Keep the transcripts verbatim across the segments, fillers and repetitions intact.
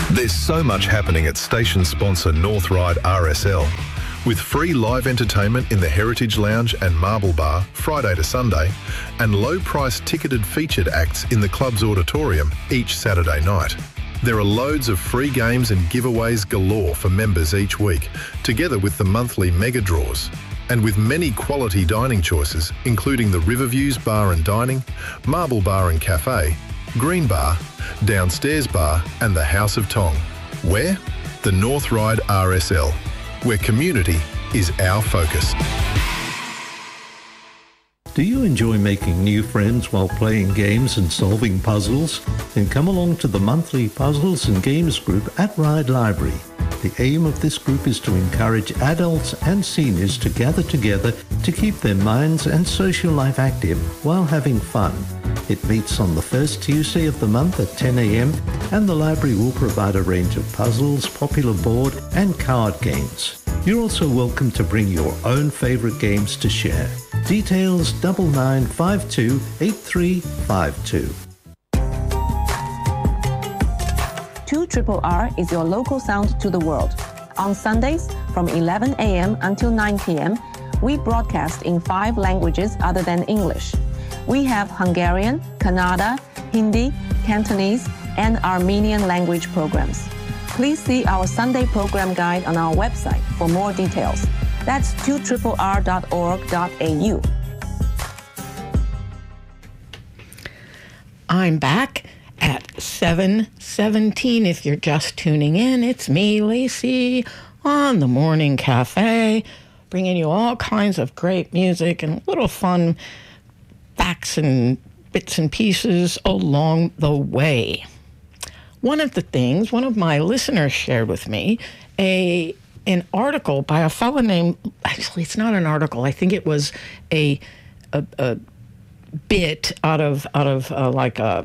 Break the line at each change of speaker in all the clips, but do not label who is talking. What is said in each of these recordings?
There's so much happening at station sponsor North Ryde R S L. With free live entertainment in the Heritage Lounge and Marble Bar Friday to Sunday, and low-price ticketed featured acts in the club's auditorium each Saturday night. There are loads of free games and giveaways galore for members each week, together with the monthly mega draws. And with many quality dining choices, including the Riverviews Bar and Dining, Marble Bar and Cafe, Green Bar, Downstairs Bar and the House of Tong. Where? The North Ryde R S L, where community is our focus.
Do you enjoy making new friends while playing games and solving puzzles? Then come along to the monthly Puzzles and Games group at Ryde Library. The aim of this group is to encourage adults and seniors to gather together to keep their minds and social life active while having fun. It meets on the first Tuesday of the month at ten a.m. and the library will provide a range of puzzles, popular board and card games. You're also welcome to bring your own favourite games to share. Details double nine five two eight three five two.
two R R is your local sound to the world. On Sundays from eleven a.m. until nine p.m., we broadcast in five languages other than English. We have Hungarian, Kannada, Hindi, Cantonese, and Armenian language programs. Please see our Sunday program guide on our website for more details. That's two R R R dot org dot a u.
I'm back at seven seventeen. If you're just tuning in, it's me, Lacey, on the Morning Cafe, bringing you all kinds of great music and little fun facts and bits and pieces along the way. One of the things, one of my listeners shared with me, a an article by a fellow named, actually it's not an article, I think it was a a, a bit out of out of uh, like a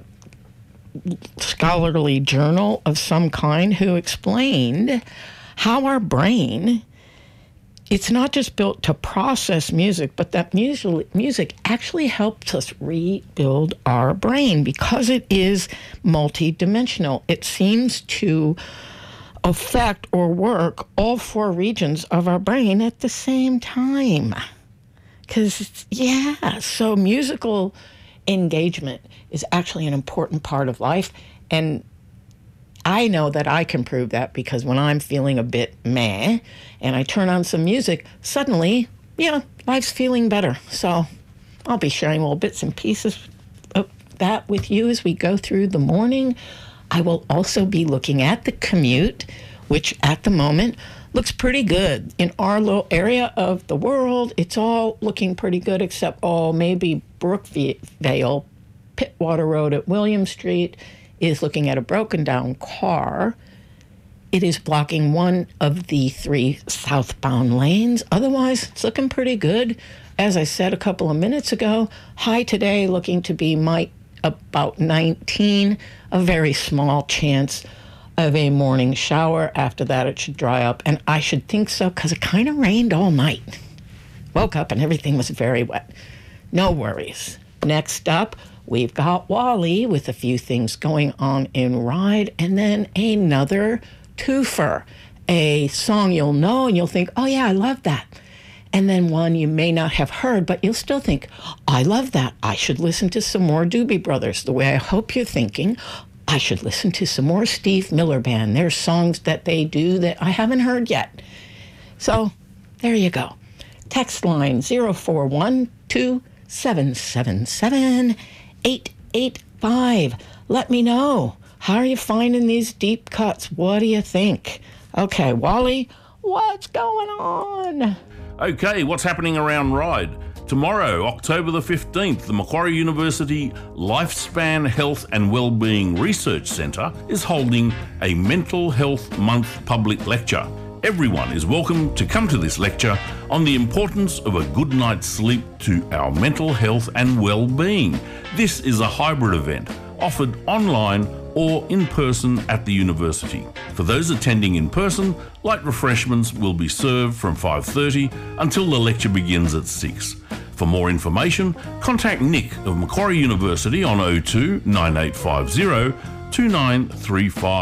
scholarly journal of some kind, who explained how our brain, it's not just built to process music, but that music, music actually helps us rebuild our brain because it is multidimensional. It seems to affect or work all four regions of our brain at the same time. Because, yeah, so musical engagement is actually an important part of life. And I know that I can prove that because when I'm feeling a bit meh and I turn on some music, suddenly, you know, life's feeling better. So I'll be sharing little bits and pieces of that with you as we go through the morning. I will also be looking at the commute, which at the moment looks pretty good. In our little area of the world, it's all looking pretty good except, oh, maybe Brookvale, Pittwater Road at William Street is looking at a broken down car. It is blocking one of the three southbound lanes. Otherwise, it's looking pretty good. As I said a couple of minutes ago, high today looking to be might about nineteen, a very small chance of a morning shower. After that, it should dry up, and I should think so because it kind of rained all night. Woke up and everything was very wet. No worries. Next up, we've got Wally with a few things going on in Ryde, and then another twofer, a song you'll know and you'll think, oh yeah, I love that. And then one you may not have heard, but you'll still think, I love that. I should listen to some more Doobie Brothers, the way I hope you're thinking. I should listen to some more Steve Miller Band. There's songs that they do that I haven't heard yet. So there you go. Text line zero four one two seven seven seven eight eight five. Let me know. How are you finding these deep cuts? What do you think? Okay, Wally, what's going on?
Okay, what's happening around Ryde? Tomorrow, October the fifteenth, the Macquarie University Lifespan Health and Wellbeing Research Centre is holding a Mental Health Month public lecture. Everyone is welcome to come to this lecture on the importance of a good night's sleep to our mental health and well-being. This is a hybrid event offered online or in person at the university. For those attending in person, light refreshments will be served from five thirty until the lecture begins at six. For more information, contact Nick of Macquarie University on oh two nine eight five zero two nine three five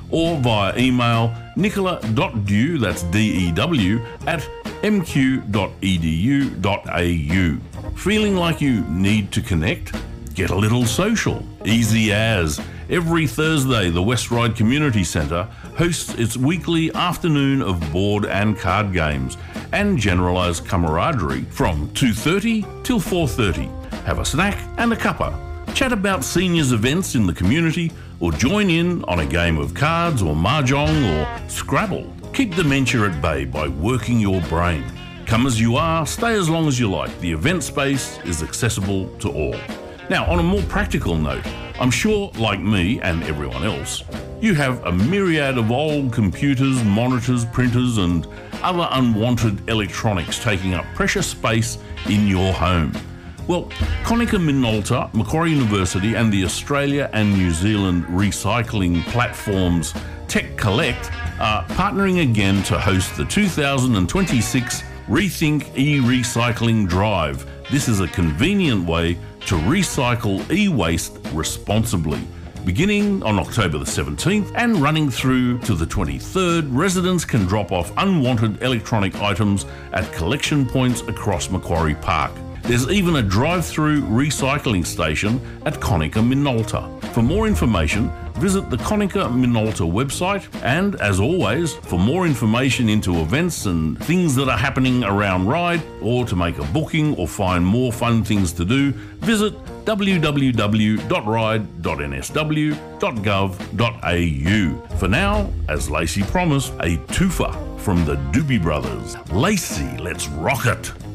or via email nicola.dew, that's D E W, at m q dot e d u dot a u. Feeling like you need to connect? Get a little social. Easy as. Every Thursday, the West Ryde Community Centre hosts its weekly afternoon of board and card games and generalised camaraderie from two thirty till four thirty. Have a snack and a cuppa. Chat about seniors events in the community or join in on a game of cards or mahjong or Scrabble. Keep dementia at bay by working your brain. Come as you are, stay as long as you like. The event space is accessible to all. Now, on a more practical note, I'm sure, like me and everyone else, you have a myriad of old computers, monitors, printers and other unwanted electronics taking up precious space in your home. Well, Konica Minolta, Macquarie University and the Australia and New Zealand recycling platforms Tech Collect are partnering again to host the two thousand twenty-six Rethink E-Recycling Drive. This is a convenient way to recycle e-waste responsibly. Beginning on October the seventeenth and running through to the twenty-third, residents can drop off unwanted electronic items at collection points across Macquarie Park. There's even a drive-through recycling station at Konica Minolta. For more information, visit the Konica Minolta website, and as always, for more information into events and things that are happening around Ryde, or to make a booking or find more fun things to do, visit w w w dot ryde dot n s w dot gov dot a u. For now, as Lacey promised, a twofer from the Doobie Brothers. Lacey, let's rock it!